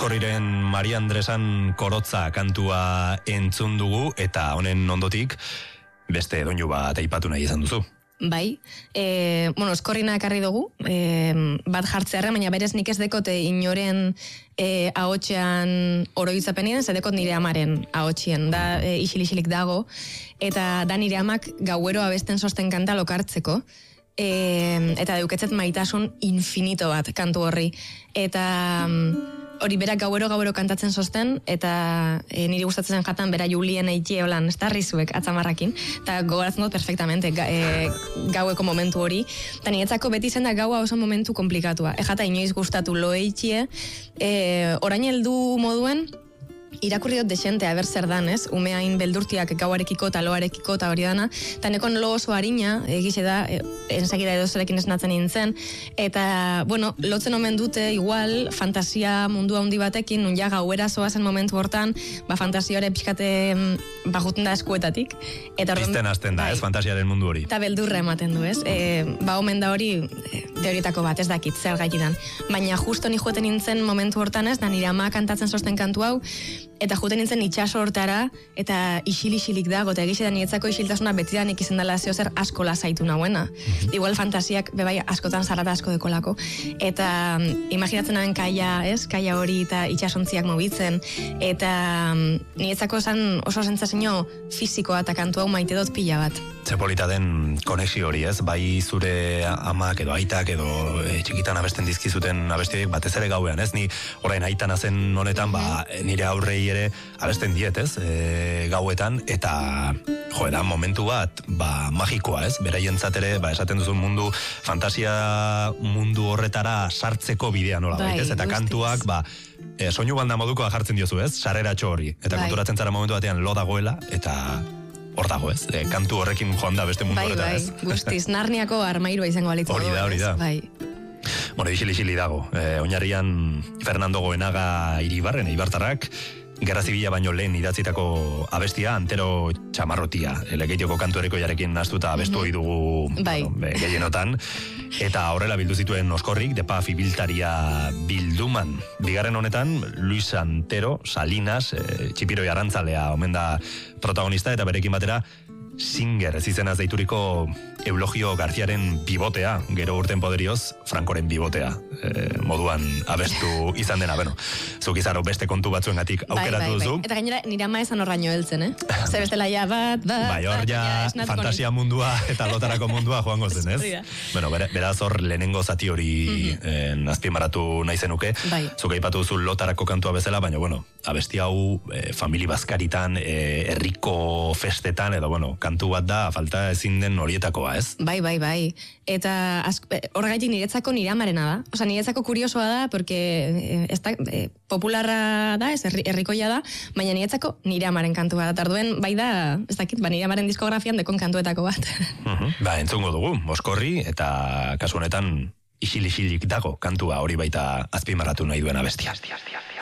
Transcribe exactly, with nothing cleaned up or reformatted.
Oskorriren Maria Andresan Korotza kantua entzun dugu, eta honen ondotik beste doinu bat aipatu nahi izan duzu. Bai, e, bueno, Oskorrina ekarri dugu, e, bat jartzearra, baina berez nik ez dekote inoren e, ahotxean oroitzapenien, ez dekot nire amaren ahotxien, da e, isil-isilik dago, eta da nire amak gauero abesten sosten kanta lokartzeko, e, eta deuketzet maitasun infinito bat kantu horri, eta hori berak gauero gauero kantatzen sosten, eta e, niri gustatzen jatan bera Julien eitie holan, ez da rizuek atzamarrakin, eta gogoratzen dut perfectamente ga, e, gaueko momentu hori, eta niretzako beti zen da gaua oso momentu komplikatua, ejata inoiz gustatu lo eitie, e, orain heldu moduen, irakurri dut desentea, eber zer dan, ez? Umeain beldurtiak gauarekiko eta loarekiko eta hori dana, eta nekon lo oso harina, egize da, e, ensakida edo zerekin esnatzen nintzen, eta, bueno, lotzen omen dute, igual, fantasia mundu handi batekin, nun ja gauera zoazen momentu hortan, ba, fantasiore pixkate bajuten da eskuetatik. Eta Pizten hasten da, bai, ez, fantasiaren mundu hori. Eta beldurra ematen du, ez? E, ba, omen da hori, e, teoritako bat, ez dakit, zer gaitan. Baina justo ni joeten nintzen momentu hortan, ez, da nire ama kantatzen sosten kantu hau, eta juten nintzen itxaso hortara, eta isil-isilik dago, eta egize da nietzako isiltasuna betidanik izan dela zeo zer asko lasaitu nahuena. Mm-hmm. Igual fantasiak bebai askotan zarata asko dekolako. Eta um, imaginatzen nahen kaia, ez? Kaia hori eta itxasontziak mobitzen, eta um, nietzako esan oso sentsazio fisikoa eta kantu hau maite dut pila bat. Zepolita den konexio hori, ez? Bai zure amak edo aitak edo e, txikitan abesten dizkizuten abestiak batez ere gauean, ez? Ni orain aitan azen honetan, ba, nire aurrei ere abesten diet, ez? E, gauetan, eta jo, da momentu bat, ba, magikoa, ez? Beraientzat ere, ba, esaten duzun mundu, fantasia mundu horretara sartzeko bidea nola, bai, ez? Eta kantuak, ba, e, soinu banda modukoa jartzen diozu, ez? Sareratxo hori. Eta bai, konturatzen zara momentu batean lo dagoela, eta hor dago, ez? E, kantu horrekin joan da beste mundu bai, horretara, ez? Bai, guztiz, Narniako armairua izango balitz. Hori da, hori da. Bai. Bueno, isili-isili dago. E, oinarrian Fernando Goenaga Iribarren, Eibartarrak, Gerra Zibila baino lehen idatzitako abestia, Antero Txamarrotia, Lekeitioko kantuereko jarekin nastuta abestu hori dugu, bai, bueno, gehienotan, eta horrela bildu zituen Oskorrik, Depa Fibiltaria bilduman. Bigarren honetan, Luis Antero, Salinas, e, Txipiroi Arantzalea omen da protagonista, eta berekin batera, Singer, ez izenaz deituriko Eulogio Garziaren bibotea, gero urten poderioz, Frankoren bibotea, e, moduan abestu izan dena, bueno, zuk izaro beste kontu batzuengatik aukeratu bai, bai, duzu. Bai. Eta gainera, nire ama esan horraino heltzen, eh? Zer bestela ja bat, bat, bai, hor ja fantasia mundua eta lotarako mundua joango zen, ez? Bueno, beraz hor lehenengo zati hori mm-hmm. azpimarratu nahi zenuke, bai, zuk aipatu duzu lotarako kantua bezala, baina, bueno, abesti hau e, famili bazkaritan, e, herriko festetan, edo, bueno, kantu bat da, falta ezin den horietakoa, ez? Bai, bai, bai. Eta horregaitik niretzako nire amarena da. Osa, niretzako kuriosoa da, porque ez da, e, popularra da, ez herrikoia da, baina niretzako nire amaren kantu bat. Tarduen, bai da, ez dakit, ba, nire amaren diskografian dekon kantuetako bat. Uh-huh. Ba, entzungo dugu, Oskorri, eta kasu honetan isil-isilik dago kantua hori baita azpimarratu nahi duena bestia. Bestia, bestia.